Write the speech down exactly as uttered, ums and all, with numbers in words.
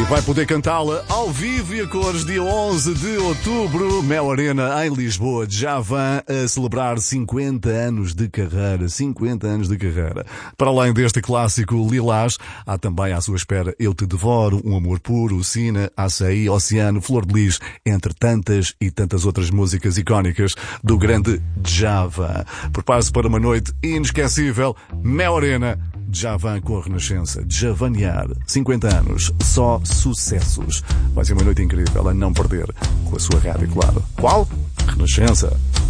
E vai poder cantá-la ao vivo e a cores dia onze de outubro, Mel Arena, em Lisboa. Djavan a celebrar cinquenta anos de carreira. cinquenta anos de carreira. Para além deste clássico Lilás, há também à sua espera Eu Te Devoro, Um Amor Puro, Sina, Açaí, Oceano, Flor de Lis, entre tantas e tantas outras músicas icónicas do grande Djavan. Prepare-se para uma noite inesquecível. Mel Arena, Djavan com a Renascença. Djavanear, cinquenta anos, só sucessos. Vai ser uma noite incrível a não perder, com a sua rádio, claro. Qual? Renascença.